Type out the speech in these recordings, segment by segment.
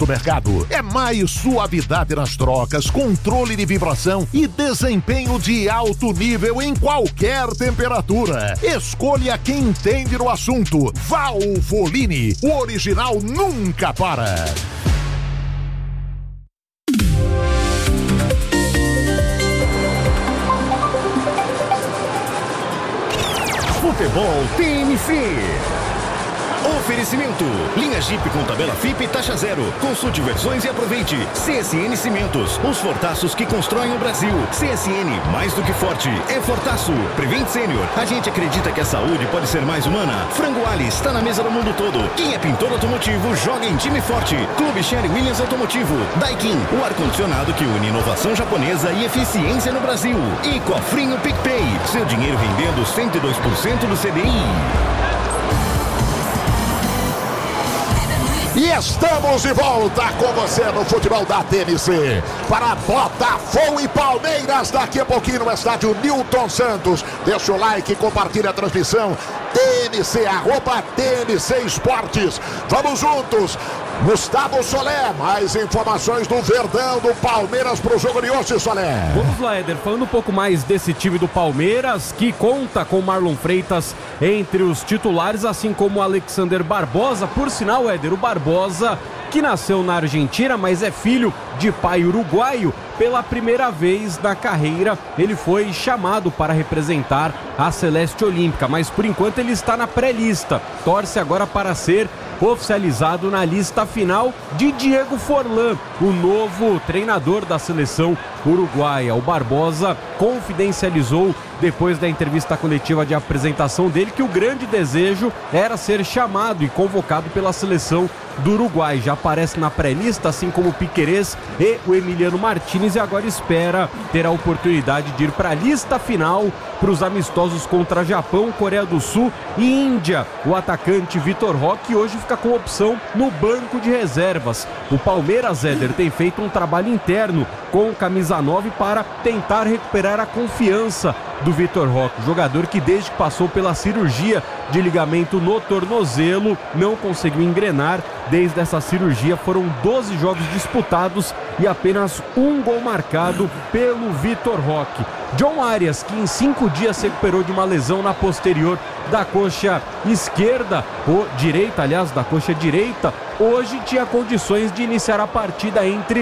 mercado. É mais suavidade nas trocas, controle de vibração e desempenho de alto nível em qualquer temperatura. Escolha quem entende no assunto. Valvoline, o original nunca para. Futebol TNC. Oferecimento. Linha Jeep com tabela FIP e taxa zero. Consulte versões e aproveite. CSN Cimentos. Os fortaços que constroem o Brasil. CSN, mais do que forte, é fortaço. Prevent Sênior. A gente acredita que a saúde pode ser mais humana. Frango Ali está na mesa do mundo todo. Quem é pintor automotivo joga em time forte. Clube Sherry Williams Automotivo. Daikin, o ar-condicionado que une inovação japonesa e eficiência no Brasil. E Cofrinho PicPay. Seu dinheiro rendendo 102% do CDI. E estamos de volta com você no futebol da TNC para Botafogo e Palmeiras daqui a pouquinho no estádio Newton Santos. Deixa o like, compartilha a transmissão. TNC, @TNC Esportes. Vamos juntos. Gustavo Solé, mais informações do Verdão, do Palmeiras pro jogo de hoje, Solé. Vamos lá, Éder, falando um pouco mais desse time do Palmeiras, que conta com Marlon Freitas entre os titulares, assim como o Alexander Barbosa. Por sinal, Éder, o Barbosa, que nasceu na Argentina, mas é filho de pai uruguaio, pela primeira vez na carreira ele foi chamado para representar a Celeste Olímpica, mas por enquanto ele está na pré-lista, torce agora para ser oficializado na lista final de Diego Forlan, o novo treinador da seleção uruguaia. O Barbosa confidencializou depois da entrevista coletiva de apresentação dele que o grande desejo era ser chamado e convocado pela seleção do Uruguai. Já aparece na pré-lista, assim como o Piquerez e o Emiliano Martínez, e agora espera ter a oportunidade de ir para a lista final para os amistosos contra Japão, Coreia do Sul e Índia. O atacante Vitor Roque hoje fica com opção no banco de reservas. O Palmeiras, Éder, tem feito um trabalho interno com camisa 9 para tentar recuperar a confiança do Vitor Roque, jogador que desde que passou pela cirurgia de ligamento no tornozelo não conseguiu engrenar. Desde essa cirurgia foram 12 jogos disputados e apenas um gol marcado pelo Vitor Roque. John Arias, que em 5 dias se recuperou de uma lesão na posterior da coxa esquerda, ou direita, aliás, da coxa direita, hoje tinha condições de iniciar a partida entre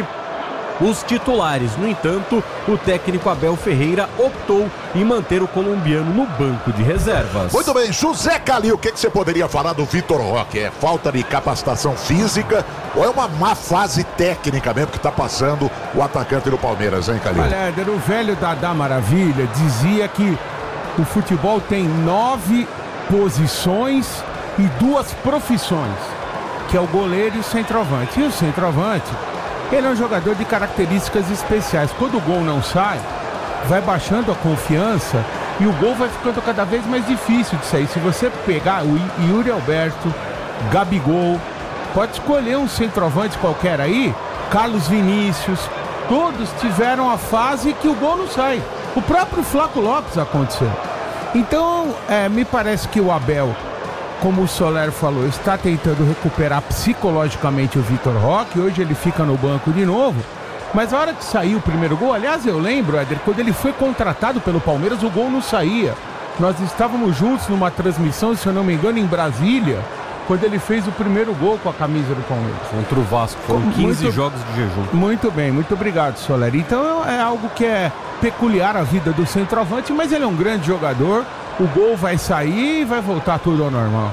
os titulares. No entanto, o técnico Abel Ferreira optou em manter o colombiano no banco de reservas. Muito bem, José Calil, o que você poderia falar do Vitor Roque? É falta de capacitação física ou é uma má fase técnica mesmo que está passando o atacante do Palmeiras, hein, Calil? Olha, Éder, o velho Dadá Maravilha dizia que o futebol tem 9 posições e 2 profissões, que é o goleiro e o centroavante. E o centroavante, ele é um jogador de características especiais. Quando o gol não sai, vai baixando a confiança e o gol vai ficando cada vez mais difícil de sair. Se você pegar o Yuri Alberto, Gabigol, pode escolher um centroavante qualquer aí, Carlos Vinícius, todos tiveram a fase que o gol não sai. O próprio Flaco Lopes aconteceu. Então, me parece que o Abel, como o Soler falou, está tentando recuperar psicologicamente o Vitor Roque. Hoje ele fica no banco de novo. Mas a hora que saiu o primeiro gol, aliás, eu lembro, Éder, quando ele foi contratado pelo Palmeiras, o gol não saía. Nós estávamos juntos numa transmissão, se eu não me engano, em Brasília, quando ele fez o primeiro gol com a camisa do Palmeiras. Contra o Vasco, foram 15 jogos de jejum. Muito bem, muito obrigado, Soler. Então é algo que é peculiar à vida do centroavante, mas ele é um grande jogador. O gol vai sair e vai voltar tudo ao normal.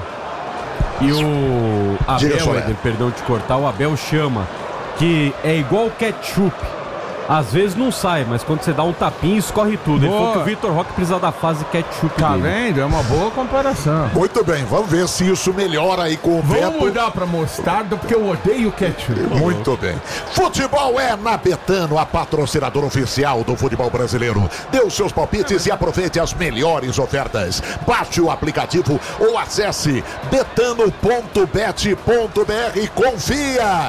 E o Abel, Éder, perdão de cortar, o Abel chama que é igual ketchup. Às vezes não sai, mas quando você dá um tapinha, escorre tudo. Boa. Ele falou que o Vitor Roque precisa da fase ketchup tá dele. Tá vendo? É uma boa comparação. Muito bem, vamos ver se isso melhora aí com o Beto. Vamos mudar pra mostarda, porque eu odeio ketchup. Muito bem. Futebol é na Betano, a patrocinadora oficial do futebol brasileiro. Dê os seus palpites e aproveite as melhores ofertas. Baixe o aplicativo ou acesse betano.bet.br e confia.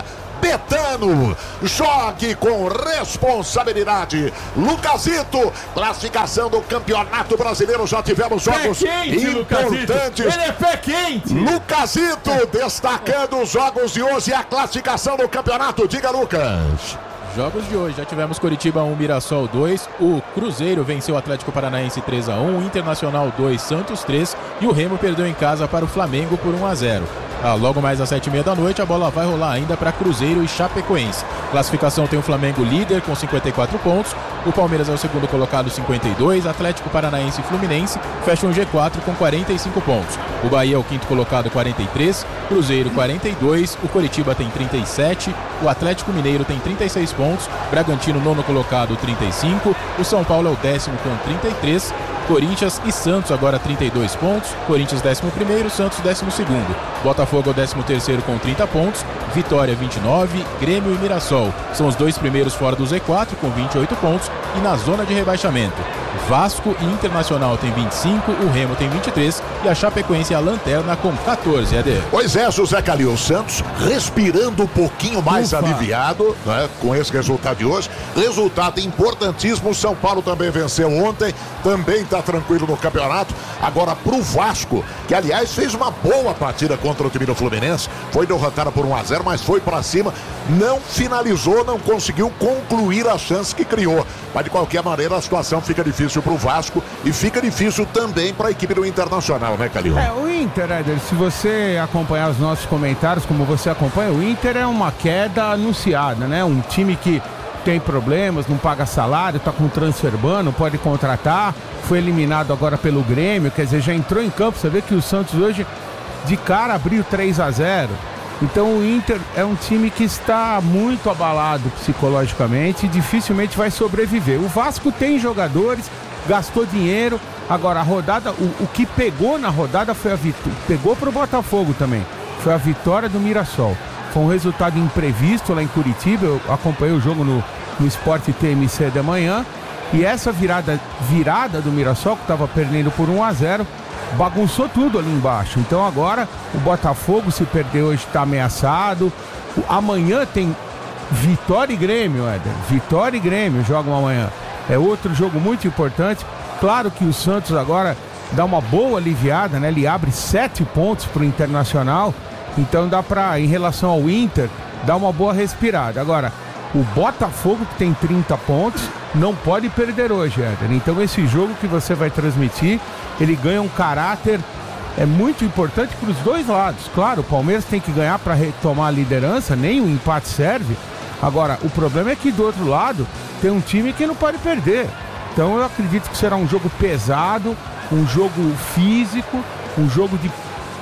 Betano. Jogue com responsabilidade. Lucasito, classificação do Campeonato Brasileiro. Já tivemos jogos importantes. Ele é pé quente. Lucasito destacando os jogos de hoje e a classificação do campeonato. Diga, Lucas. Jogos de hoje, já tivemos Coritiba 1, Mirassol 2, o Cruzeiro venceu o Atlético Paranaense 3-1, o Internacional 2, Santos 3 e o Remo perdeu em casa para o Flamengo por 1-0. Logo mais às 7h30 da noite, a bola vai rolar ainda para Cruzeiro e Chapecoense. Classificação tem o Flamengo líder com 54 pontos, o Palmeiras é o segundo colocado 52, Atlético Paranaense e Fluminense fecham o G4 com 45 pontos. O Bahia é o quinto colocado 43, Cruzeiro 42, o Coritiba tem 37, o Atlético Mineiro tem 36 pontos, Bragantino nono colocado 35, o São Paulo é o décimo com 33, Corinthians e Santos agora 32 pontos, Corinthians 11º, Santos 12º, Botafogo é o 13º com 30 pontos, Vitória 29, Grêmio e Mirassol são os dois primeiros fora do Z4 com 28 pontos e na zona de rebaixamento. Vasco e Internacional tem 25, o Remo tem 23 e a Chapecoense é a lanterna com 14, Eder. Pois é, José Calil Santos respirando um pouquinho mais aliviado, né, com esse resultado de hoje. Resultado importantíssimo, o São Paulo também venceu ontem, também está tranquilo no campeonato. Agora pro Vasco, que aliás fez uma boa partida contra o time do Fluminense, foi derrotado por 1-0, mas foi para cima, não finalizou, não conseguiu concluir a chance que criou. Mas de qualquer maneira a situação fica difícil pro Vasco e fica difícil também para a equipe do Internacional, né, Calil? O Inter, Éder, se você acompanhar os nossos comentários, como você acompanha, o Inter é uma queda anunciada, né? Um time que tem problemas, não paga salário, tá com transferban, não pode contratar, foi eliminado agora pelo Grêmio, quer dizer, já entrou em campo. Você vê que o Santos hoje de cara abriu 3-0. Então o Inter é um time que está muito abalado psicologicamente e dificilmente vai sobreviver. O Vasco tem jogadores, gastou dinheiro. Agora a rodada, o que pegou na rodada foi a vitória, pegou pro Botafogo também, foi a vitória do Mirassol. Foi um resultado imprevisto lá em Curitiba. Eu acompanhei o jogo no Sport TMC da manhã. E essa virada do Mirassol, que estava perdendo por 1-0, bagunçou tudo ali embaixo. Então agora o Botafogo, se perder hoje, está ameaçado. Amanhã tem Vitória e Grêmio, Éder. Vitória e Grêmio jogam amanhã. É outro jogo muito importante. Claro que o Santos agora dá uma boa aliviada, né? Ele abre 7 pontos para o Internacional. Então dá para, em relação ao Inter, dar uma boa respirada. Agora, o Botafogo, que tem 30 pontos, não pode perder hoje, Éder. Então esse jogo que você vai transmitir, ele ganha um caráter muito importante para os dois lados. Claro, o Palmeiras tem que ganhar para retomar a liderança, nem o empate serve. Agora, o problema é que do outro lado tem um time que não pode perder. Então eu acredito que será um jogo pesado, um jogo físico, um jogo de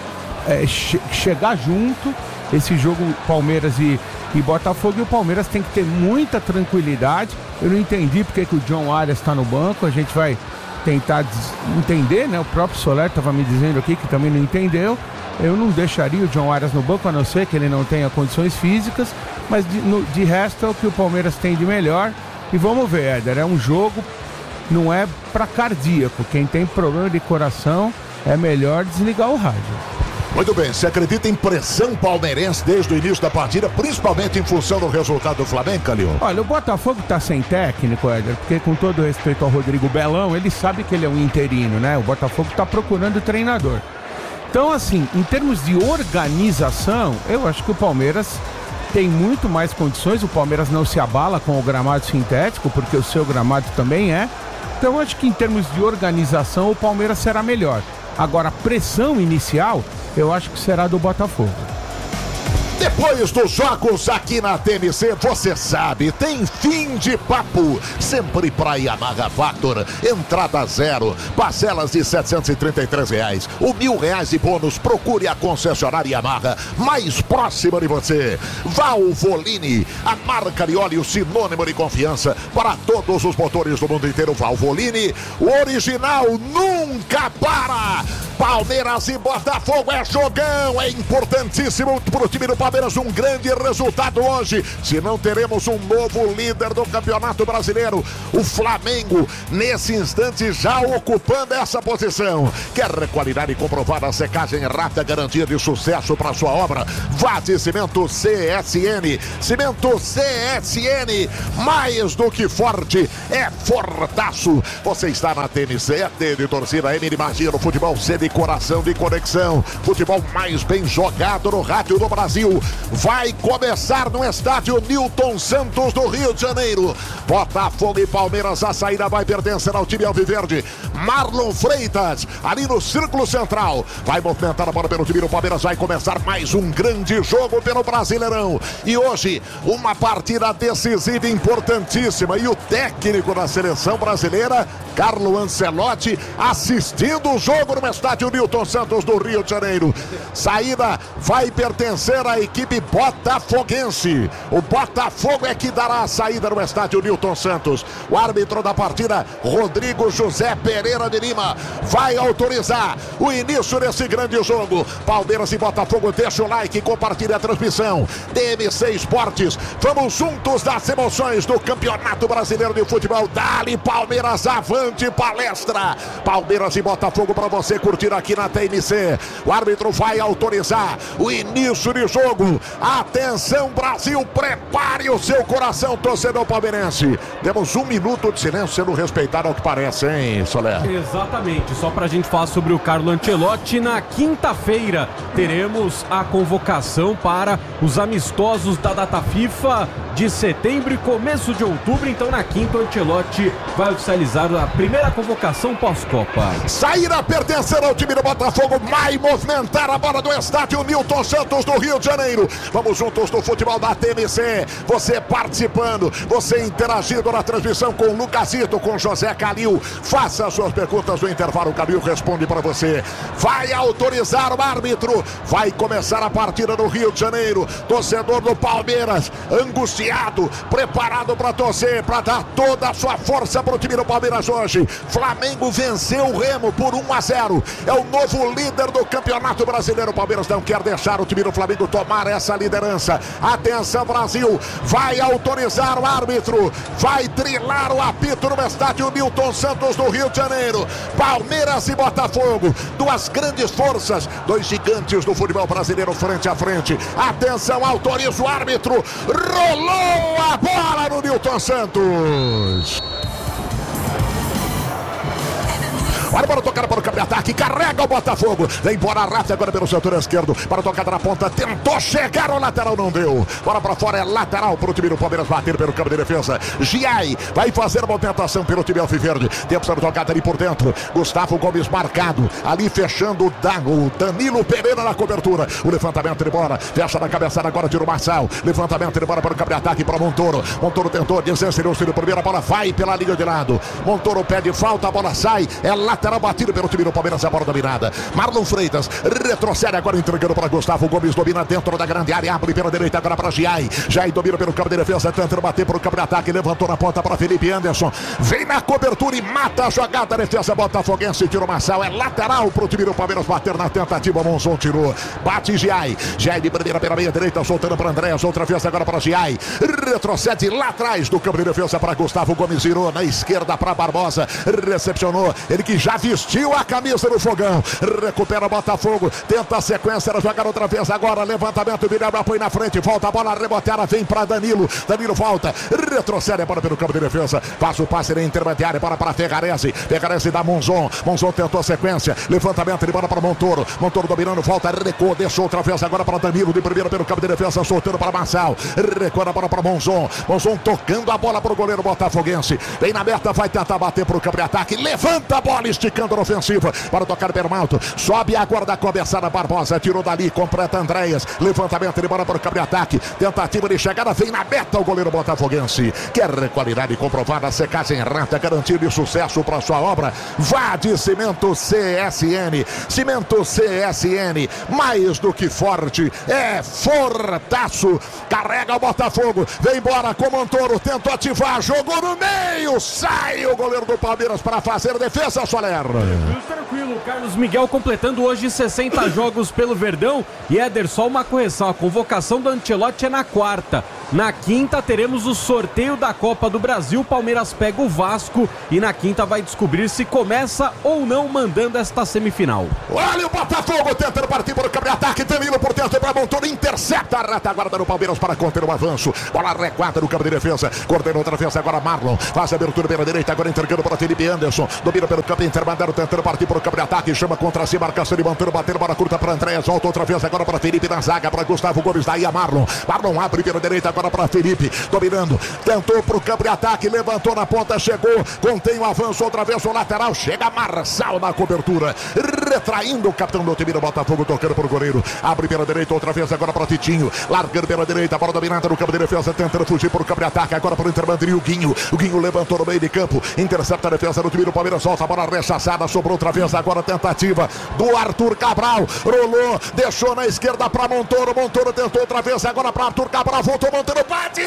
chegar junto. Esse jogo Palmeiras e Botafogo, e o Palmeiras tem que ter muita tranquilidade. Eu não entendi porque que o John Arias está no banco. A gente vai tentar entender, né? O próprio Soler estava me dizendo aqui que também não entendeu. Eu não deixaria o John Arias no banco, a não ser que ele não tenha condições físicas, mas de resto é o que o Palmeiras tem de melhor. E vamos ver, Éder, é um jogo, não é para cardíaco. Quem tem problema de coração é melhor desligar o rádio. Muito bem, você acredita em pressão palmeirense desde o início da partida, principalmente em função do resultado do Flamengo, Calil? Olha, o Botafogo tá sem técnico, Éder, porque com todo respeito ao Rodrigo Belão, ele sabe que ele é um interino, né? O Botafogo tá procurando treinador. Então, assim, em termos de organização, eu acho que o Palmeiras tem muito mais condições. O Palmeiras não se abala com o gramado sintético, porque o seu gramado também é. Então, eu acho que em termos de organização, o Palmeiras será melhor. Agora, a pressão inicial, eu acho que será do Botafogo. Depois dos jogos aqui na TMC, você sabe, tem fim de papo. Sempre pra Yamaha Factor. Entrada zero, parcelas de R$733. O R$1.000 de bônus. Procure a concessionária Yamaha mais próxima de você. Valvoline, a marca de óleo sinônimo de confiança para todos os motores do mundo inteiro. Valvoline, o original nunca para. Palmeiras e Botafogo é jogão, é importantíssimo para o time do Palmeiras, um grande resultado hoje, senão teremos um novo líder do Campeonato Brasileiro, o Flamengo, nesse instante já ocupando essa posição. Quer qualidade comprovada, secagem rápida, garantia de sucesso para sua obra? Vá de Cimento CSN. Cimento CSN, mais do que forte, é fortaço. Você está na TNC, é de torcida M, imagina o futebol C de coração, de conexão, futebol mais bem jogado no rádio do Brasil. Vai começar no estádio Newton Santos do Rio de Janeiro. Botafogo e Palmeiras, a saída vai pertencer ao time alviverde. Marlon Freitas, ali no círculo central, vai movimentar a bola pelo time do Palmeiras. Vai começar mais um grande jogo pelo Brasileirão. E hoje, uma partida decisiva, importantíssima. E o técnico da seleção brasileira, Carlo Ancelotti, assistindo o jogo no estádio Newton Santos do Rio de Janeiro. Saída vai pertencer à equipe botafoguense. O Botafogo é que dará a saída no estádio Newton Santos. O árbitro da partida, Rodrigo José Pereira de Lima, vai autorizar o início desse grande jogo. Palmeiras e Botafogo, deixa o like, compartilha a transmissão. DMC Esportes, vamos juntos das emoções do Campeonato Brasileiro de Futebol. Dali Palmeiras, avante palestra. Palmeiras e Botafogo para você curtir aqui na TNC. O árbitro vai autorizar o início de jogo. Atenção Brasil, prepare o seu coração, torcedor palmeirense. Temos 1 minuto de silêncio sendo respeitado ao que parece, hein, Soler? Exatamente, só pra gente falar sobre o Carlo Ancelotti, na quinta-feira teremos a convocação para os amistosos da data FIFA de setembro e começo de outubro. Então na quinta o Ancelotti vai oficializar a primeira convocação pós-Copa. Saída pertencer ao time do Botafogo, vai movimentar a bola do estádio Newton Santos do Rio de Janeiro. Vamos juntos no futebol da TMC, você participando, você interagindo na transmissão com o Lucasito, com José Calil. Faça as suas perguntas no intervalo, o Calil responde para você. Vai autorizar o árbitro, vai começar a partida no Rio de Janeiro. Torcedor do Palmeiras, angustiado, preparado para torcer, para dar toda a sua força para o time do Palmeiras hoje. Flamengo venceu o Remo por 1-0, é o novo líder do Campeonato Brasileiro. O Palmeiras não quer deixar o time do Flamengo tomar essa liderança. Atenção Brasil, vai autorizar o árbitro, vai trilar o apito no estádio Newton Santos do Rio de Janeiro. Palmeiras e Botafogo, duas grandes forças, dois gigantes do futebol brasileiro frente a frente. Atenção, autoriza o árbitro, rolou a bola no Newton Santos. Olha para tocar para o campo de ataque, carrega o Botafogo, vem embora rápido agora pelo setor esquerdo, para a tocada na ponta, tentou chegar ao lateral, não deu, bola para fora, é lateral para o time do Palmeiras bater pelo campo de defesa. Giai vai fazer a movimentação pelo time alviverde, tempo para tocada ali por dentro, Gustavo Gomes marcado, ali fechando o Danilo Pereira na cobertura, o levantamento de bola, fecha na cabeçada agora, tira o Marçal, levantamento de bola para o campo de ataque para Montoro, Montoro tentou, desencerou o primeiro, a bola vai pela linha de lado, Montoro pede falta, a bola sai, é lateral batido pelo time do Palmeiras, a bola dominada. Marlon Freitas retrocede agora, entregando para Gustavo Gomes, domina dentro da grande área, abre pela direita agora para Giai. Giai domina pelo campo de defesa, tentando bater para o campo de ataque, levantou na ponta para Felipe Anderson, vem na cobertura e mata a jogada, defesa botafoguense, tira o Marçal, é lateral para o time do Palmeiras bater na tentativa, Monzon tirou, bate Giai. Giai de primeira pela meia direita, soltando para Andréas, outra vez agora para Giai, retrocede lá atrás do campo de defesa para Gustavo Gomes, girou na esquerda para Barbosa, recepcionou, ele que já vestiu a camisa do Fogão, recupera o Botafogo, tenta a sequência, era jogar outra vez agora, levantamento, Guilherme apoio na frente, volta a bola, reboteada, vem para Danilo, Danilo volta, retrocede a bola pelo campo de defesa, passa o passe na intermediária, bola para Ferrarese, Ferrarese dá Monzon, Monzon tentou a sequência, levantamento de bola para Montoro, Montoro dominando, volta, recuou, deixou outra vez agora para Danilo, de primeira pelo campo de defesa, soltando para Marçal, recua a bola para Monzon, Monzon tocando a bola para o goleiro botafoguense, vem na meta, vai tentar bater para o campo de ataque, levanta a bola, esticando na ofensiva, para tocar Bermalto, sobe agora da cabeçada Barbosa, tirou dali, completa Andréas, levantamento de bola para o campo de ataque, tentativa de chegada, vem na meta o goleiro botafoguense, quer qualidade comprovada, secagem rápida, garantia de sucesso para sua obra, vá de Cimento CSN, Cimento CSN, mais do que forte, é fortaço, carrega o Botafogo, vem embora com Montoro, tentou ativar, jogou no meio, sai o goleiro do Palmeiras para fazer defesa, Soler. Soler? Tranquilo, Carlos Miguel completando hoje 60 jogos pelo Verdão. E Éder, só uma correção, a convocação do Ancelotti é na quarta. Na quinta teremos o sorteio da Copa do Brasil, o Palmeiras pega o Vasco e na quinta vai descobrir se começa ou não mandando esta semifinal. Olha o Botafogo tentando partir por câmbio de ataque, Danilo por dentro para Montoro, intercepta a retaguarda do Palmeiras para conter o avanço, bola recuada no campo de defesa, coordena outra vez agora Marlon, faz a abertura pela direita, agora entregando para Felipe Anderson, domina pelo campo intermediário, tentando partir por câmbio de ataque, chama contra si, marcação de Montoro, batendo bola curta para Andréas, volta outra vez agora para Felipe na zaga, para Gustavo Gomes, daí a Marlon abre pela direita agora para Felipe, dominando, tentou pro campo de ataque, levantou na ponta, chegou, contém o avanço, outra vez o lateral, chega Marçal na cobertura, retraindo o capitão do time do Botafogo, tocando pro goleiro, abre pela direita, outra vez agora para Titinho, largando pela direita, bola dominada no campo de defesa, tentando fugir pro campo de ataque, agora para o intermediário, o Guinho levantou no meio de campo, intercepta a defesa do time do Palmeiras, solta a bola rechaçada, sobrou outra vez, agora a tentativa do Arthur Cabral, rolou, deixou na esquerda para Montoro tentou outra vez, agora para Arthur Cabral, voltou Montoro, bate,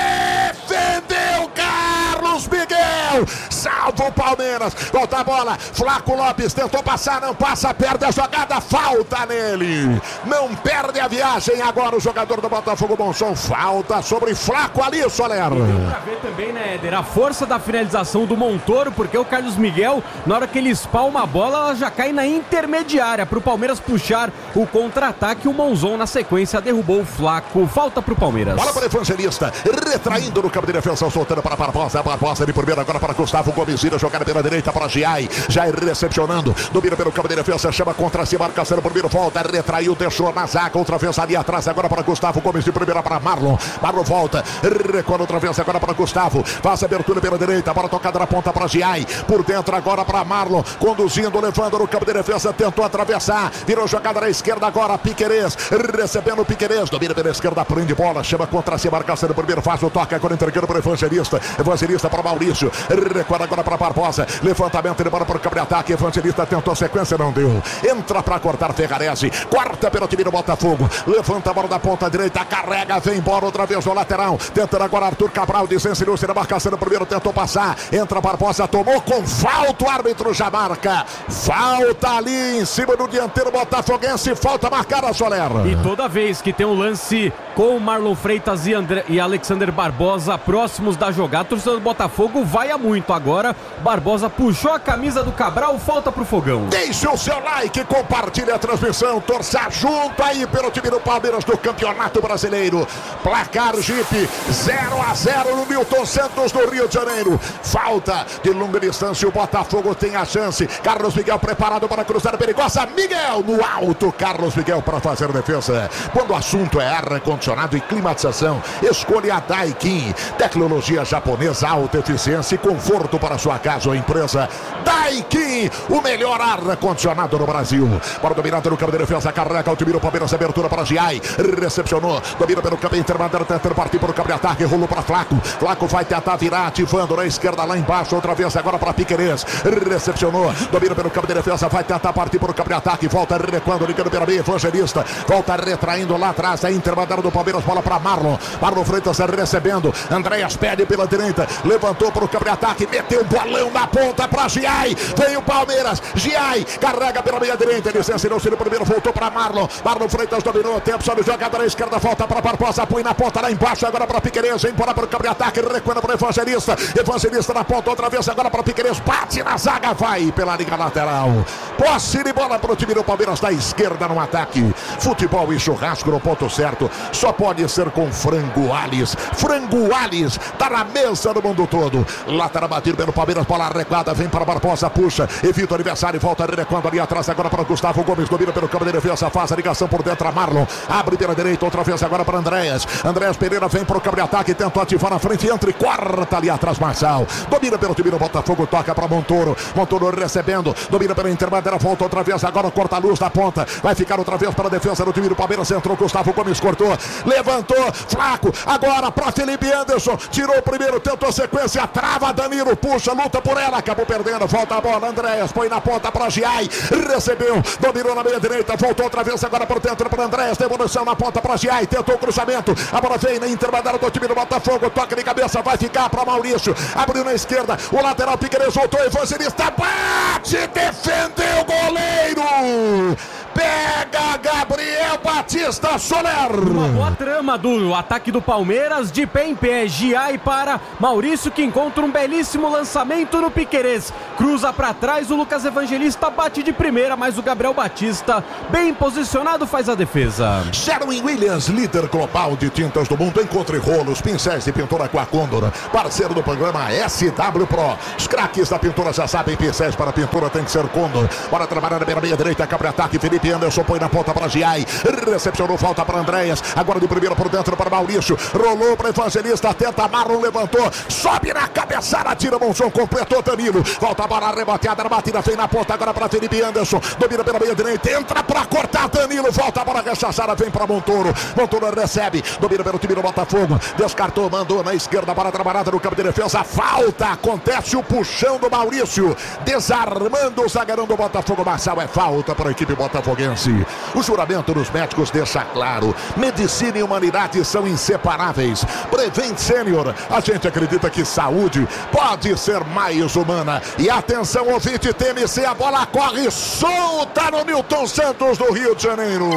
defendeu Carlos Miguel, salva o Palmeiras, volta a bola, Flaco Lopes tentou passar, não passa, perde a jogada, falta nele, não perde a viagem, agora o jogador do Botafogo, Monson, falta sobre Flaco ali, Soler. Deu pra ver também, né, Éder, a força da finalização do Montoro, porque o Carlos Miguel, na hora que ele espalma a bola, ela já cai na intermediária, pro Palmeiras puxar o contra-ataque, o Monzon na sequência derrubou o Flaco, falta pro Palmeiras. Bola para o Evangelista, retraindo no campo de defesa, soltando para Barbosa de primeira, agora para Gustavo Gomes, vira jogada pela direita para Giai recepcionando, domina pelo campo de defesa, chama contra si, marcação primeiro, volta, retraiu, deixou na zaga, outra vez ali atrás, agora para Gustavo Gomes de primeira para Marlon volta, recuando outra vez agora para Gustavo, faz a abertura pela direita, bola tocada na ponta para Giai, por dentro agora para Marlon, conduzindo, levando no campo de defesa, tentou atravessar, virou jogada na esquerda agora, Piquerez, recebendo o Piquerez, domina pela esquerda, prende bola, chama contra si, marcação primeiro, faz o toque, agora entregando para Evangelista para Maurício, recuando agora para Barbosa, levantamento de bola para o campo de ataque, Evangelista tentou sequência, não deu, entra para cortar Ferrarese, quarta pelo time do Botafogo, levanta a bola da ponta direita, carrega, vem embora outra vez no lateral, tentando agora Arthur Cabral, desensinou-se na marcação no primeiro, tentou passar, entra Barbosa, tomou com falta, o árbitro já marca, falta ali em cima do dianteiro botafoguense, falta marcada, Soler. E toda vez que tem um lance com o Marlon Freitas e Alexander Barbosa próximos da jogada, o torcedor do Botafogo vai a muito. Agora Barbosa puxou a camisa do Cabral, falta pro Fogão. Deixe o seu like, compartilhe a transmissão, torça junto aí pelo time do Palmeiras do Campeonato Brasileiro. Placar Jeep 0-0 no Newton Santos do Rio de Janeiro. Falta de longa distância, o Botafogo tem a chance. Carlos Miguel preparado para cruzar a perigosa. Miguel no alto, Carlos Miguel para fazer defesa. Quando o assunto é ar-condicionado e climatização, escolha a Daikin. Tecnologia japonesa, alta eficiência e conforto para sua casa ou empresa. Daikin, o melhor ar-condicionado no Brasil. Para dominado no campo de defesa, carrega o time do Palmeiras, abertura para Giai, recepcionou, domina pelo campo intermediário, tentando partir para o campo de ataque, rolou para Flaco vai tentar virar, ativando na esquerda lá embaixo, outra vez agora para Piquerez, recepcionou, domina pelo campo de defesa, vai tentar partir para o campo de ataque, volta recuando, ligando pela meia, Evangelista, volta retraindo lá atrás, a intermediário do Palmeiras, bola para Marlon Freitas recebendo, Andréas pede pela direita, levantou para o campo de ataque, meteu um bolão na ponta para Giai, vem o Palmeiras, Giai, carrega pela meia direita, ele sensinou-se no primeiro, voltou para Marlon Freitas dominou o tempo, sobe jogada na esquerda, volta para Barbosa, põe na ponta lá embaixo, agora para Piquerez, vem para o campo de ataque, recuando para Evangelista na ponta, outra vez agora para Piquerez, bate na zaga, vai pela liga lateral, posse de bola para o time do Palmeiras da esquerda no ataque, futebol e churrasco no ponto certo, só pode ser com Frango Alves, tá na mesa do mundo todo, lateral batido pelo Palmeiras, bola recuada, vem para Barbosa, puxa, evita o adversário, volta recuando ali atrás, agora para Gustavo Gomes, domina pelo campo de defesa, faz a ligação por dentro a Marlon, abre pela direita, outra vez agora para Andréas Pereira vem para o campo de ataque, tentou ativar na frente, entra e quarta ali atrás, Marçal, domina pelo time do Botafogo, toca para Montoro recebendo, domina pela intermediária, volta outra vez, agora corta a luz da ponta, vai ficar outra vez para a defesa do time do Palmeiras, entrou Gustavo Gomes, cortou, levantou, Flaco, agora para Felipe Anderson, tirou o primeiro, tentou sequência, trava Danilo, puxa, luta por ela, acabou perdendo, volta a bola, Andréas, põe na ponta para Giai, recebeu, dominou na meia direita, voltou outra vez agora por dentro para Andréas, devolução na ponta para Giai, tentou o cruzamento, a bola vem na intermediária do time do Botafogo, toca de cabeça, vai ficar para Maurício, abriu na esquerda, o lateral Piquerez voltou, Evangelista, bate, defendeu o goleiro, pega Gabriel Batista Soler. Uma boa trama do ataque do Palmeiras, de pé em pé, Giai para Maurício, que encontra um belíssimo lançamento no Piquerez, cruza para trás, o Lucas Evangelista bate de primeira, mas o Gabriel Batista, bem posicionado, faz a defesa. Sherwin Williams, líder global de tintas do mundo, encontre rolos, pincéis e pintura com a Condor, parceiro do programa SW Pro. Os craques da pintura já sabem, pincéis para pintura tem que ser Condor. Bora trabalhar na meia direita, cabre ataque, Felipe Anderson põe na ponta para Giai, recepcionou, falta para Andréas, agora de primeira por dentro para Maurício, rolou para Evangelista, tenta, Marlon levantou, sobe na cabeçada, tira Monzon, completou Danilo, volta a bola reboteada, a batida vem na ponta agora para Felipe Anderson, domina pela meia direita, entra para cortar Danilo, volta a bola rechaçada, vem para Montoro, Montoro recebe, domina pelo time do Botafogo, descartou, mandou na esquerda, bola trabalhada no campo de defesa, falta, acontece o puxão do Maurício, desarmando o zagueirão do Botafogo, Marçal, é falta para a equipe botafoguense. O juramento dos médicos deixa claro, medicina e humanidade são inseparáveis. Prevent Sênior, a gente acredita que saúde pode ser mais humana. E atenção, ouvinte TMC, a bola corre solta no Newton Santos do Rio de Janeiro.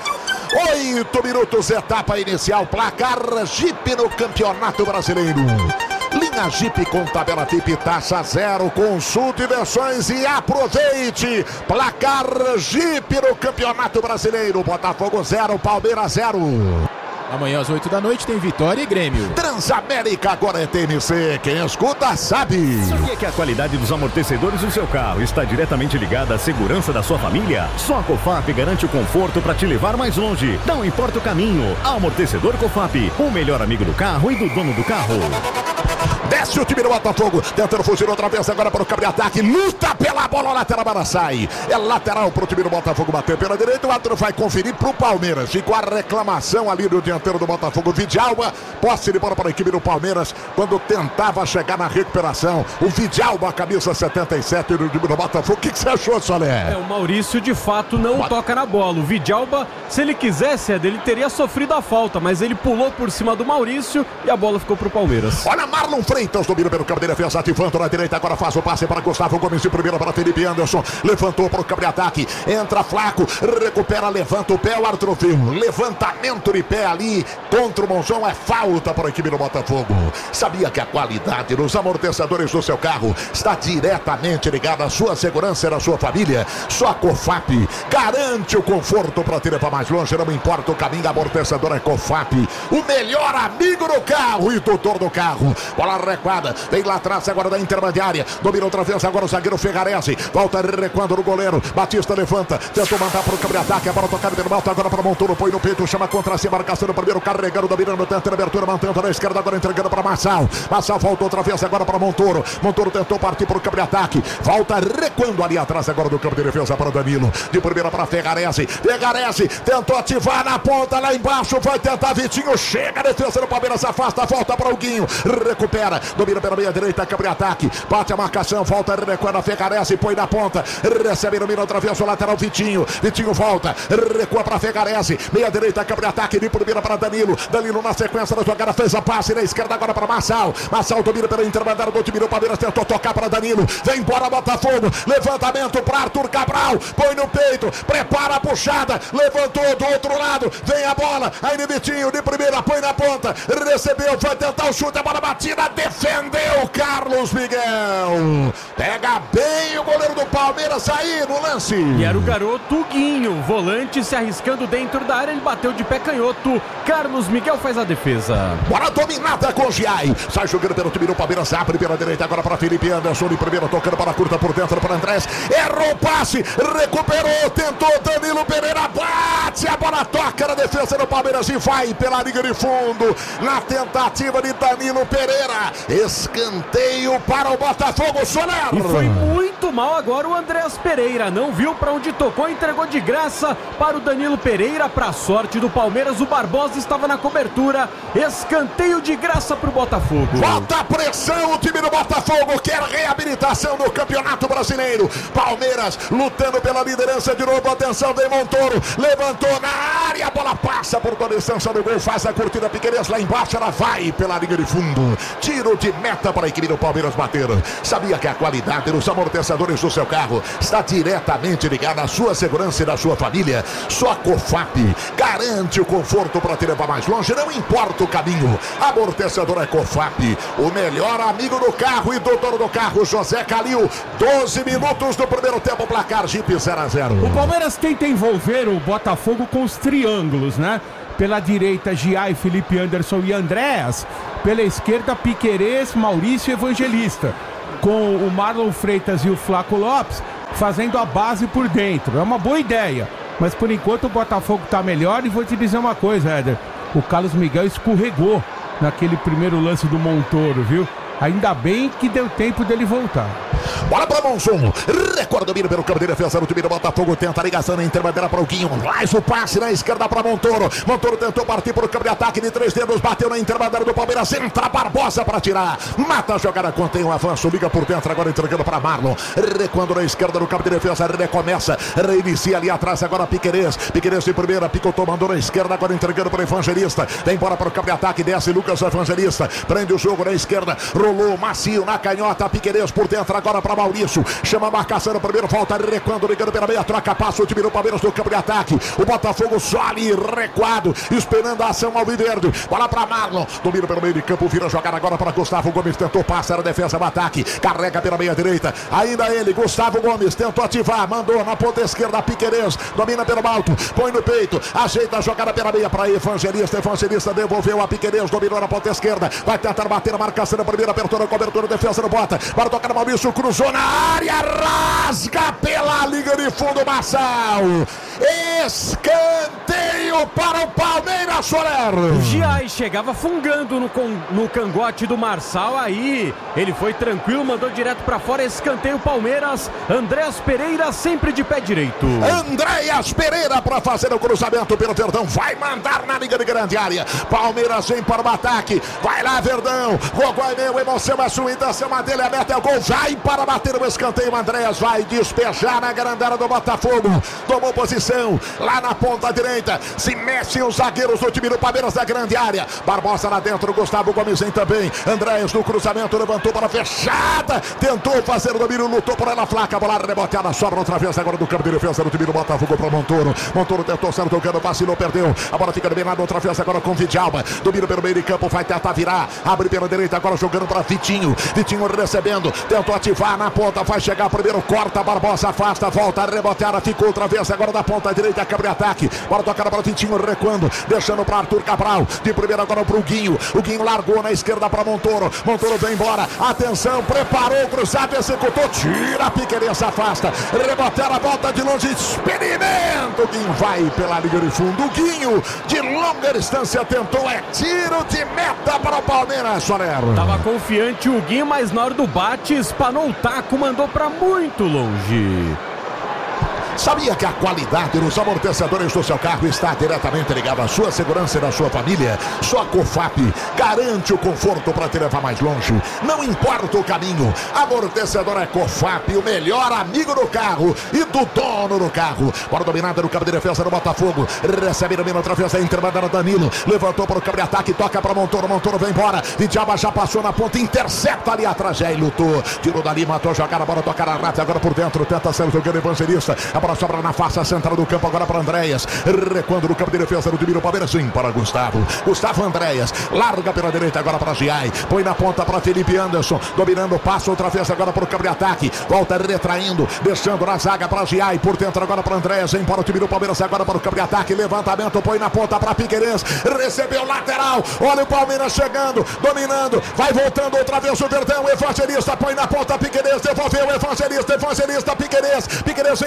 8 minutos, etapa inicial, placar Jeep no Campeonato Brasileiro. Linha Jeep com tabela Tip, taxa zero, consulte versões e aproveite. Placar Jeep no Campeonato Brasileiro, Botafogo 0, Palmeiras 0. Amanhã às 8 da noite tem Vitória e Grêmio. Transamérica agora é TMC, quem escuta sabe. Sabia que a qualidade dos amortecedores do seu carro está diretamente ligada à segurança da sua família? Só a Cofap garante o conforto para te levar mais longe. Não importa o caminho, amortecedor Cofap, o melhor amigo do carro e do dono do carro. Desce o time do Botafogo, tentando fugir outra vez agora para o campo de ataque, luta pela bola, lateral, para sai. É lateral para o time do Botafogo bater pela direita, o árbitro vai conferir para o Palmeiras. Ficou a reclamação ali do dianteiro do Botafogo, Vidalba, posse de bola para a equipe do Palmeiras, quando tentava chegar na recuperação. O Vidalba, camisa 77 do time do Botafogo. O que você achou, Solé? O Maurício de fato não toca na bola. O Vidalba, se ele quisesse, ele teria sofrido a falta, mas ele pulou por cima do Maurício e a bola ficou para o Palmeiras. Olha, Marlon Freitas domina pelo campo de defesa, ativando na direita, agora faz o passe para Gustavo Gomes de primeira para Felipe Anderson, levantou para o campo de ataque, entra Flaco, recupera, levanta o pé, o árbitro viu, levantamento de pé ali, contra o Monzon, é falta para a equipe do Botafogo. Sabia que a qualidade dos amortecedores do seu carro está diretamente ligada à sua segurança e à sua família? Só a Cofap garante o conforto para te levar mais longe, não importa o caminho, amortecedor é Cofap, o melhor amigo do carro e tutor do carro. Bola recuada, vem lá atrás agora da intermediária, domina outra vez agora o zagueiro Ferrarese, volta recuando no goleiro, Batista levanta, tentou mandar para o campo de ataque, a bola tocada pelo alto agora para Montoro, põe no peito, chama contra si, marcação no primeiro, carregando, dominando, tenta a abertura, mantendo na esquerda, agora entregando para Marçal, Marçal voltou outra vez agora para Montoro, Montoro tentou partir para o campo de ataque, volta recuando ali atrás agora do campo de defesa para Danilo, de primeira para Ferrarese, Ferrarese tentou ativar na ponta lá embaixo, vai tentar Vitinho, chega a defesa do Palmeiras, afasta, volta para o Guinho, recupera, domina pela meia direita, campo de ataque, bate a marcação, volta recuando a Ferrarese, põe na ponta, recebe, domina outra vez o lateral Vitinho, Vitinho volta, recua para Ferrarese, meia direita, campo de ataque, de primeira para Danilo, Danilo na sequência da jogada, fez a passe na esquerda agora para Marçal, Marçal domina pela intermediária do time do Palmeiras, tentou tocar para Danilo, vem embora Botafogo, levantamento para Arthur Cabral, põe no peito, prepara a puxada, levantou do outro lado, vem a bola, aí Vitinho de primeira, põe na ponta, recebeu, vai tentar o chute, a bola batida, defendeu Carlos Miguel, pega bem o goleiro do Palmeiras aí no lance. E era o garoto Guinho, volante se arriscando dentro da área, ele bateu de pé canhoto, Carlos Miguel faz a defesa. Bola dominada com o Giai, sai jogando pelo time do Palmeiras, abre pela direita agora para Felipe Anderson, de primeira tocando para a curta por dentro para Andrés, errou o passe, recuperou, tentou Danilo Pereira, bate, a bola toca na defesa do Palmeiras e vai pela linha de fundo, na tentativa de Danilo Pereira, escanteio para o Botafogo, Soler. E foi muito mal agora o Andréas Pereira, não viu para onde tocou, entregou de graça para o Danilo Pereira. Para sorte do Palmeiras, o Barbosa estava na cobertura, escanteio de graça para o Botafogo. Bota pressão, o time do Botafogo quer reabilitação no Campeonato Brasileiro. Palmeiras lutando pela liderança de novo, atenção, vem Montoro, levantou na área, a bola passa por toda a distância do gol, faz a curtida Piquerez lá embaixo, ela vai pela linha de fundo, tiro de meta para a equipe do Palmeiras bater. Sabia que a qualidade dos amortecedores do seu carro está diretamente ligada à sua segurança e da sua família? Só a COFAP garante o conforto para te levar mais longe, não importa o caminho. Amortecedor é COFAP, o melhor amigo do carro e do dono do carro, José Calil. 12 minutos do primeiro tempo, placar Jeep 0-0. O Palmeiras tenta envolver o Botafogo com os triângulos, né? Pela direita, Giai, Felipe Anderson e Andréas. Pela esquerda, Piquerez, Maurício e Evangelista. Com o Marlon Freitas e o Flaco Lopes fazendo a base por dentro. É uma boa ideia, mas por enquanto o Botafogo está melhor. E vou te dizer uma coisa, Éder, o Carlos Miguel escorregou naquele primeiro lance do Montoro, viu? Ainda bem que deu tempo dele voltar. Bola para Monson, recorda o domínio pelo campo de defesa do time do Botafogo, tenta a ligação na intermediária para o Guinho, mais o passe na esquerda para Montoro. Montoro tentou partir para o campo de ataque de 3 dedos, bateu na intermediária do Palmeiras, entra Barbosa para tirar, mata a jogada, contém o avanço, liga por dentro, agora entregando para Marlon, recuando na esquerda do campo de defesa, recomeça, reinicia ali atrás agora Piquerez de primeira, picotou, mandou na esquerda, agora entregando para o Evangelista, vem embora para o campo de ataque, desce Lucas Evangelista, prende o jogo na esquerda, rolou macio na canhota, Piquerez por dentro agora para Maurício, chama a marcação no primeiro, volta recuando, ligando pela meia, troca, passa o time do Palmeiras no campo de ataque, o Botafogo só ali recuado, esperando a ação alviverde, bola para Marlon, domina pelo meio de campo, vira jogar agora para Gustavo Gomes, tentou passar a defesa do ataque, carrega pela meia direita, ainda ele, Gustavo Gomes, tentou ativar, mandou na ponta esquerda, Piquerez, domina pelo alto, põe no peito, ajeita a jogada pela meia para Evangelista devolveu a Piquerez, dominou na ponta esquerda, vai tentar bater a marcação na primeira, apertou na cobertura, defesa não bota, para tocar no Maurício, cruzou na área, rasga pela liga de fundo, Marçal, escanteio para o Palmeiras, Soler. O Giai chegava fungando no cangote do Marçal, aí ele foi tranquilo, mandou direto para fora, escanteio Palmeiras, Andréas Pereira sempre de pé direito. Andréas Pereira para fazer o cruzamento pelo Verdão, vai mandar na liga de grande área, Palmeiras vem para o ataque, vai lá Verdão, Gogói meu, emoção é sua, intenção dele, a meta é o gol, vai para bater o escanteio, Andréas vai despejar na grande área do Botafogo, tomou posição lá na ponta direita, se mexem os zagueiros do time do Palmeiras da grande área, Barbosa lá dentro, Gustavo Gomes vem também, Andréas no cruzamento, levantou para fechada, tentou fazer o domínio, lutou por ela, flaca, bola reboteada, sobra outra vez agora do campo de defesa do time do Botafogo para Montoro tentou sair tocando, vacilou, perdeu, a bola fica bem lá outra vez agora com Vidalba, domínio pelo meio de campo, vai tentar virar, abre pela direita, agora jogando para Vitinho recebendo, tentou ativar na ponta, vai chegar primeiro, corta, Barbosa afasta, volta, reboteada, ficou outra vez agora da ponta direita, câmbio de ataque, bola tocada para Vitinho, recuando, deixando para Arthur Cabral, de primeira agora para o Guinho largou na esquerda para Montoro vem embora, atenção, preparou, cruzado, executou, tira, Piquerez afasta, reboteada, volta de longe, experimenta, o Guinho vai pela linha de fundo, o Guinho de longa distância tentou, é tiro de meta para o Palmeiras, Soler. Tava confiante o Guinho, mas na hora do bate, espanou o taco, mandou para muito longe. Sabia que a qualidade dos amortecedores do seu carro está diretamente ligada à sua segurança e da sua família? Só a COFAP garante o conforto para te levar mais longe. Não importa o caminho, amortecedor é COFAP, o melhor amigo do carro e do dono do carro. Bola dominada no campo de defesa do Botafogo. Recebe domina outra vez a intermediária Danilo. Levantou para o campo de ataque, toca para Montoro vem embora. Vidalba já passou na ponta, intercepta ali atrás, já lutou. Tirou dali, matou, jogar a bola, tocar a rápida agora por dentro, tenta ser jogando Evangelista. A bola sobra na face central do campo agora para Andréas, recuando no campo de defesa do time do Palmeiras, sim, para Gustavo Andréas, larga pela direita agora para Giai, põe na ponta para Felipe Anderson, dominando, passa outra vez agora para o campo de ataque, volta retraindo, deixando na zaga para Giai, por dentro agora para Andréas, vem para o time do Palmeiras agora para o campo de ataque, levantamento, põe na ponta para Piquerez, recebeu lateral, olha o Palmeiras chegando, dominando, vai voltando outra vez o Verdão, Evangelista, põe na ponta Piquerez, devolveu Evangelista, Piquerez vem embora,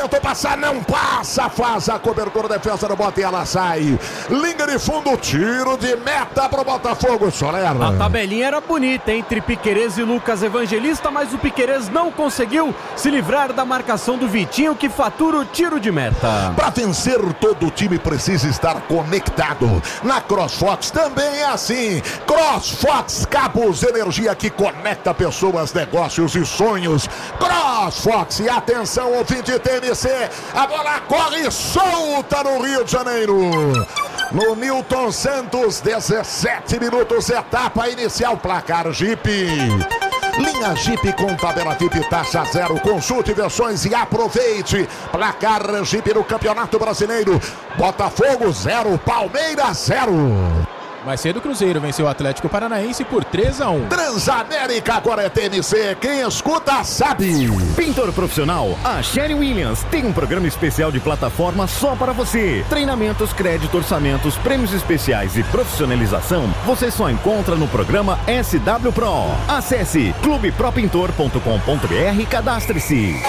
tentou passar, não passa, faz a cobertura, defesa do Bota e ela sai. Linha de fundo, tiro de meta pro Botafogo, Soler. A tabelinha era bonita entre Piquerez e Lucas Evangelista, mas o Piquerez não conseguiu se livrar da marcação do Vitinho, que fatura o tiro de meta. Para vencer, todo o time precisa estar conectado. Na CrossFox também é assim. CrossFox, cabos de energia que conecta pessoas, negócios e sonhos. CrossFox, e atenção, ouvinte TMC, a bola corre solta no Rio de Janeiro. No Newton Santos, 17 minutos, etapa inicial, placar Jeep. Linha Jeep com tabela VIP taxa zero. Consulte versões e aproveite. Placar Jeep no Campeonato Brasileiro. Botafogo 0, Palmeiras 0. Mais cedo o Cruzeiro venceu o Atlético Paranaense por 3-1. Transamérica agora é TNC, quem escuta sabe. Pintor profissional, a Sherry Williams tem um programa especial de plataforma só para você. Treinamentos, crédito, orçamentos, prêmios especiais e profissionalização você só encontra no programa SW Pro. Acesse clubepropintor.com.br e cadastre-se.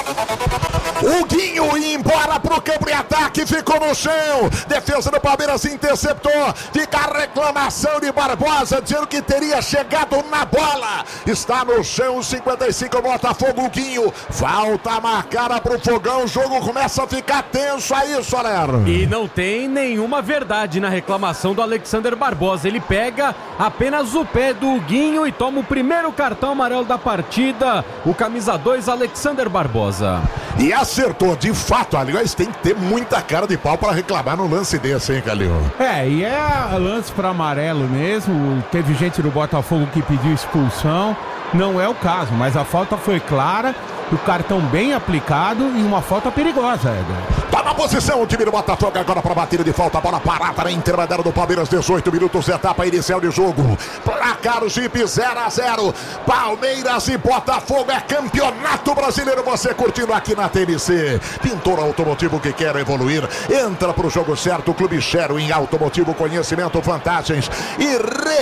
O Guinho ia embora pro campo de ataque, ficou no chão. Defesa do Palmeiras interceptou. Fica a reclamação de Barbosa, dizendo que teria chegado na bola. Está no chão, 55 Botafogo, o Guinho. Falta marcada pro Fogão, o jogo começa a ficar tenso aí, Soler. E não tem nenhuma verdade na reclamação do Alexander Barbosa. Ele pega apenas o pé do Guinho e toma o primeiro cartão amarelo da partida. O camisa 2, Alexander Barbosa. E acertou, de fato, aliás, tem que ter muita cara de pau para reclamar no lance desse, hein, Calil? E é lance para amarelo mesmo. Teve gente do Botafogo que pediu expulsão. Não é o caso, mas a falta foi clara, o cartão bem aplicado e uma falta perigosa, Éder. Tá na posição o time do Botafogo agora para batida de falta, bola parada na intermediária do Palmeiras, 18 minutos, etapa inicial de jogo. Placar Jeep 0-0, Palmeiras e Botafogo, é campeonato brasileiro, você curtindo aqui na TNC. Pintor automotivo que quer evoluir, entra pro jogo certo, Clube Sherwin Automotivo, conhecimento, vantagens e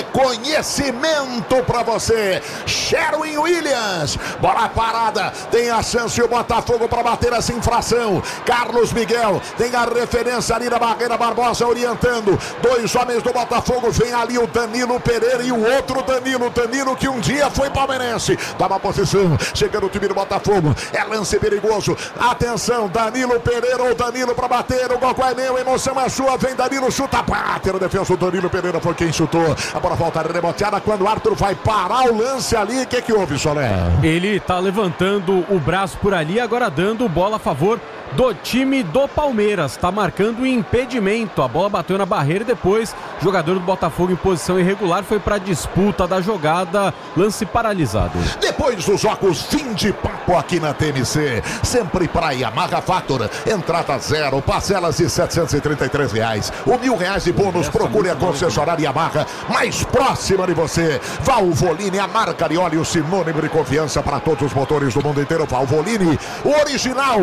reconhecimento para você. Sherwin Williams, bola parada, tem a chance o Botafogo para bater essa infração. Carlos Miguel tem a referência ali na barreira, Barbosa orientando. Dois homens do Botafogo, vem ali o Danilo Pereira e o outro Danilo que um dia foi palmeirense. Dá uma posição, chegando o time do Botafogo, é lance perigoso. Atenção, Danilo Pereira ou Danilo para bater, o Gogó é meu, emoção é sua, vem Danilo, chuta, bate no defesa, o Danilo Pereira foi quem chutou. A bola volta reboteada quando o Arthur vai parar o lance ali. O que houve, Solé? Ele tá levantando o braço por ali, agora dando bola a favor do time do Palmeiras, tá marcando o impedimento, a bola bateu na barreira e depois o jogador do Botafogo em posição irregular foi pra disputa da jogada, lance paralisado. Depois dos jogos, fim de papo aqui na TNC, sempre para Yamaha Factor, entrada zero, parcelas de R$733, o R$1.000 de bônus, procure a concessionária Yamaha mais próxima de você. Valvoline, a marca de óleo sinônimo de confiança para todos os motores do mundo inteiro. Valvoline, o original,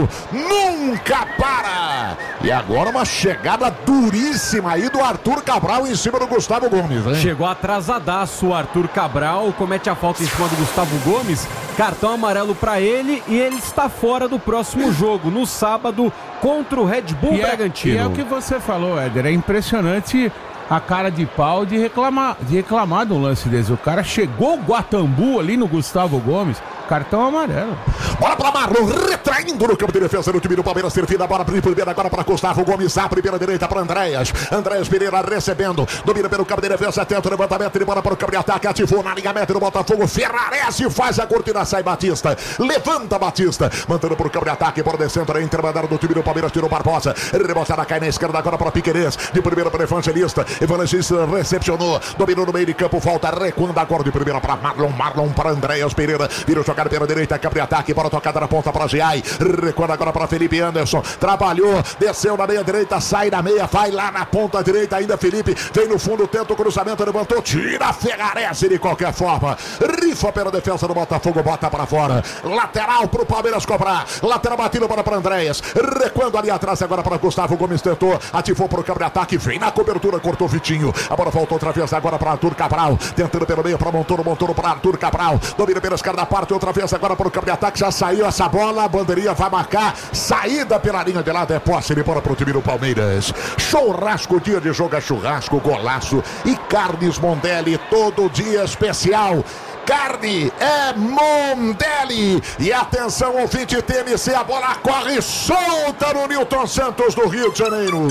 nunca para! E agora uma chegada duríssima aí do Arthur Cabral em cima do Gustavo Gomes, hein? Chegou atrasadaço o Arthur Cabral, comete a falta em cima do Gustavo Gomes, cartão amarelo para ele e ele está fora do próximo jogo, no sábado, contra o Red Bull Bragantino. E é o que você falou, Éder, é impressionante a cara de pau de reclamar do lance desse. O cara chegou o Guatambu ali no Gustavo Gomes, cartão amarelo. Bola para Marlon, retraindo no campo de defesa do time do Palmeiras, servindo a bola primeiro agora para Gustavo Gomes, a primeira direita para Andréas Pereira recebendo, domina pelo campo de defesa, tenta o levantamento de bola para o campo de ataque, ativou na linha meta do Botafogo, Ferrarese faz a cortina, sai Batista, levanta Batista, mantendo para o campo de ataque, por descendo a intermediária do time do Palmeiras, tirou Barbosa, rebotada, cai na esquerda agora para Piquerez, de primeira para Evangelista recepcionou, dominou no meio de campo, falta recuando agora de primeira para Marlon para Andréas Pereira, vira jogar pela direita, campo de ataque, bola tocada na ponta para Giai, recuando agora para Felipe Anderson, trabalhou, desceu na meia direita, sai da meia, vai lá na ponta direita ainda Felipe, vem no fundo, tenta o cruzamento, levantou, tira, Ferrarese de qualquer forma, rifa pela defesa do Botafogo, bota para fora, lateral pro Palmeiras cobrar, lateral batido para Andréas, recuando ali atrás agora para Gustavo Gomes, tentou, ativou pro campo de ataque, vem na cobertura, cortou Vitinho, a bola voltou outra vez agora para Arthur Cabral, tentando pelo meio para Montoro para Arthur Cabral, domina pela esquerda, parte outra outra vez agora para o campo de ataque. Já saiu essa bola. A bandeirinha vai marcar. Saída pela linha de lado. É posse de bola para o time do Palmeiras. Churrasco, dia de jogo é churrasco, golaço. E Carnes Mondelli, todo dia especial. Carne é Mondelli. E atenção, ouvinte TMC, a bola corre solta no Newton Santos do Rio de Janeiro.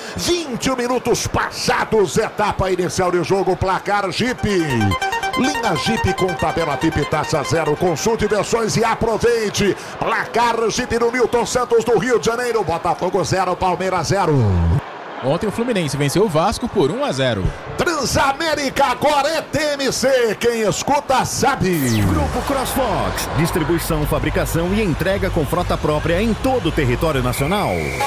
20 minutos passados, etapa inicial de jogo, placar Jeep. Linha Jeep com tabela VIP taxa 0. Consulte versões e aproveite. Placar Jeep no Newton Santos do Rio de Janeiro. Botafogo 0, Palmeiras 0. Ontem o Fluminense venceu o Vasco por 1-0. Transamérica, agora é TMC. Quem escuta sabe. Grupo CrossFox. Distribuição, fabricação e entrega com frota própria em todo o território nacional.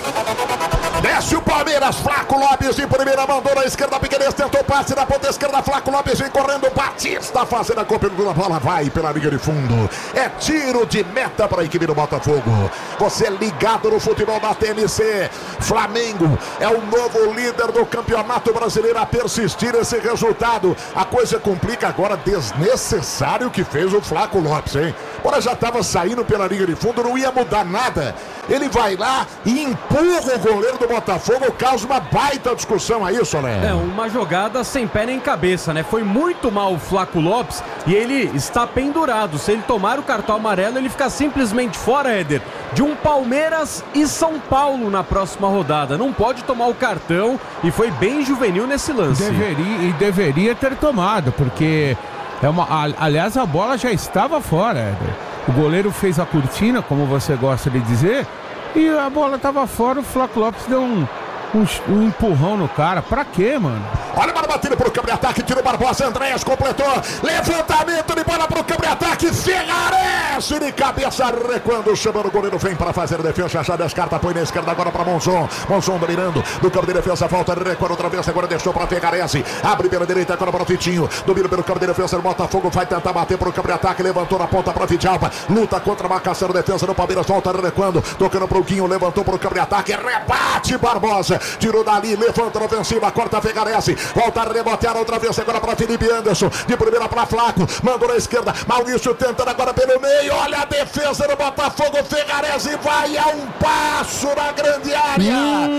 Desce o Palmeiras, Flaco Lopes de primeira, mandou na esquerda, Piquerez tentou o passe na ponta esquerda, Flaco Lopes vem correndo, Batista fazendo a cobertura, a bola vai pela linha de fundo, é tiro de meta para a equipe do Botafogo. Você ligado no futebol da TMC, Flamengo é o novo líder do Campeonato Brasileiro a persistir esse resultado. A coisa complica agora, desnecessário que fez o Flaco Lopes, hein? Agora já estava saindo pela linha de fundo, não ia mudar nada. Ele vai lá e empurra o goleiro do Botafogo, causa uma baita discussão aí, Solé. É uma jogada sem pé nem cabeça, né? Foi muito mal o Flaco Lopes e ele está pendurado. Se ele tomar o cartão amarelo, ele fica simplesmente fora, Éder, de um Palmeiras e São Paulo na próxima rodada. Não pode tomar o cartão e foi bem juvenil nesse lance. Deveria ter tomado, porque aliás, a bola já estava fora, Éder. O goleiro fez a cortina, como você gosta de dizer, e a bola estava fora. O Flaco Lopes deu um empurrão no cara. Pra quê, mano? Olha a bola batida pro campo de ataque, tira o Barbosa, Andréas completou, levantamento de bola pro campo de ataque, Ferrares de cabeça, recuando, chamando o goleiro, vem para fazer a defesa, já descarta, põe na esquerda agora para Monzon dominando, do campo de defesa, volta, recuando outra vez, agora deixou para Ferrares, abre pela direita, agora para o Vitinho, domina pelo campo de defesa, o Botafogo vai tentar bater pro campo de ataque, levantou na ponta para Vidalba, luta contra a marcação, defesa do Palmeiras, volta recuando, tocando pro Guinho, levantou pro campo de ataque, rebate Barbosa, tirou dali, levanta na ofensiva, corta Ferrares, volta a rebotear outra vez agora para Felipe Anderson, de primeira para Flaco, mandou na esquerda, Maurício tentando agora pelo meio, olha a defesa do Botafogo, Ferrares vai a um passo na grande área,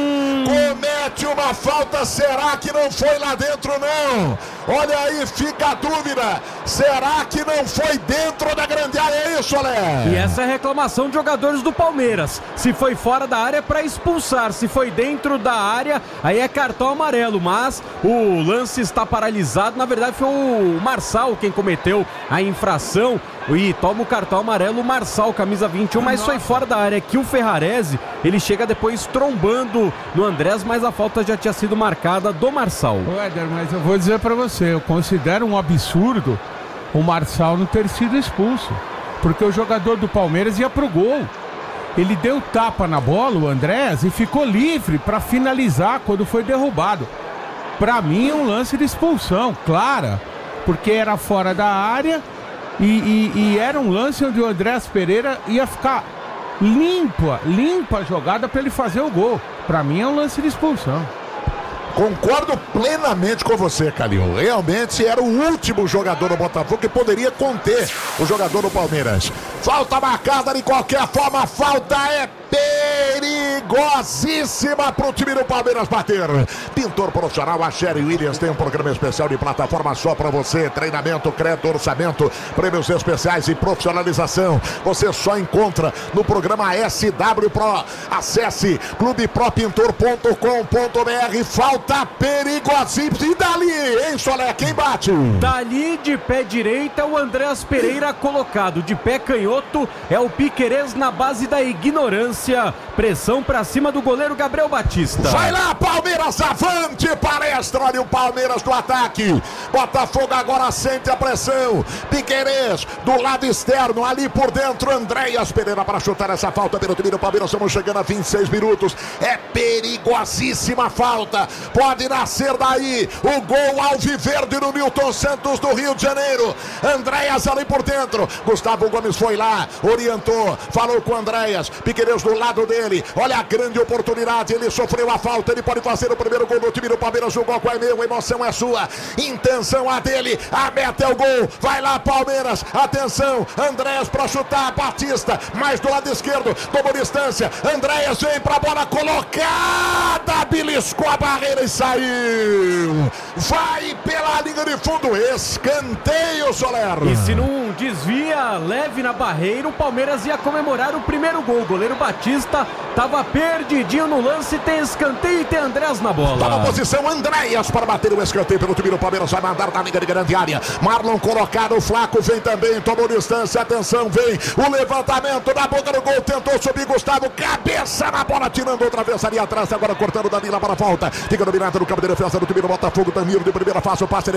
comete uma falta, será que não foi lá dentro não? Olha aí, fica a dúvida, será que não foi dentro da grande área, é isso, Olé? E essa é a reclamação de jogadores do Palmeiras, se foi fora da área é para expulsar, se foi dentro da área, aí é cartão amarelo, mas o lance está paralisado, na verdade foi o Marçal quem cometeu a infração e toma o cartão amarelo, o Marçal, camisa 21, mas foi fora da área, que o Ferrarese, ele chega depois trombando no Andrés, mas a falta já tinha sido marcada do Marçal. Éder, mas eu vou dizer pra você, eu considero um absurdo o Marçal não ter sido expulso, porque o jogador do Palmeiras ia pro gol. Ele deu tapa na bola, o Andrés, e ficou livre para finalizar quando foi derrubado. Para mim é um lance de expulsão, clara, porque era fora da área e era um lance onde o Andrés Pereira ia ficar limpa a jogada para ele fazer o gol. Para mim é um lance de expulsão. Concordo plenamente com você, Calil. Realmente era o último jogador do Botafogo que poderia conter o jogador do Palmeiras. Falta marcada de qualquer forma, a falta é perigosíssima para o time do Palmeiras bater. Pintor profissional, a Sherry Williams tem um programa especial de plataforma só para você. Treinamento, crédito, orçamento, prêmios especiais e profissionalização. Você só encontra no programa SW Pro. Acesse clubepropintor.com.br. Falta perigosíssima. E dali, hein, Solé? Quem bate? Dali de pé direito é o Andrés Pereira colocado. De pé canhoto é o Piquerez na base da ignorância. Pressão pra cima do goleiro Gabriel Batista. Vai lá, Palmeiras, avante, palestra. Olha o Palmeiras do ataque. Botafogo agora sente a pressão. Piquerez do lado externo, ali por dentro, Andréas Pereira para chutar essa falta pelo time do Palmeiras. Estamos chegando a 26 minutos. É perigosíssima falta. Pode nascer daí o gol alviverde no Newton Santos do Rio de Janeiro. Andréas ali por dentro. Gustavo Gomes foi lá. lá, orientou, falou com o Andréas, Piquerez do lado dele, olha a grande oportunidade, ele sofreu a falta, ele pode fazer o primeiro gol do time do Palmeiras, o gol é meu, a emoção é sua, intenção a dele, a meta é o gol, vai lá Palmeiras, atenção, Andréas pra chutar, Batista, mais do lado esquerdo, tomou distância, Andréas vem pra bola colocada, beliscou a barreira e saiu, vai pela linha de fundo, escanteio, Soler. E se não desvia, leve na barreira, o Palmeiras ia comemorar o primeiro gol. O goleiro Batista estava perdidinho no lance, tem escanteio e tem Andréas na bola. Toma posição, Andréas para bater o escanteio pelo time do Palmeiras, vai mandar na linha de grande área. Marlon colocado, o Flaco vem também, tomou distância, atenção, vem o levantamento na boca do gol, tentou subir Gustavo, cabeça na bola, tirando outra vez ali atrás, agora cortando Danilo para a volta. Fica dominado no campo de defesa do time do Botafogo, Danilo de primeira, faz o passe